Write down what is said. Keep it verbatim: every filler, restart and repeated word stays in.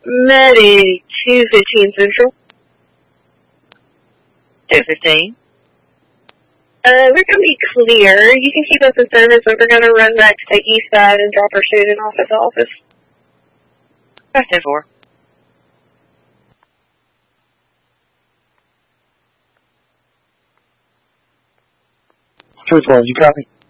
Medi two fifteen Central. two fifteen. Uh, we're going to be clear. You can keep us in service, but we're going to run back to the east side and drop our student off at the office. That's ten four. two twelve, you copy?